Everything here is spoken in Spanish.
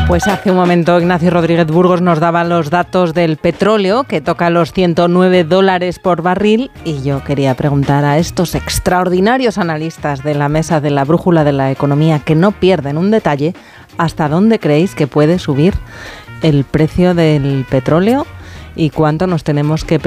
Pues hace un momento Ignacio Rodríguez Burgos nos daba los datos del petróleo, que toca los $109 por barril, y yo quería preguntar a estos extraordinarios analistas de la mesa de la brújula de la economía, que no pierden un detalle, ¿hasta dónde creéis que puede subir el precio del petróleo y cuánto nos tenemos que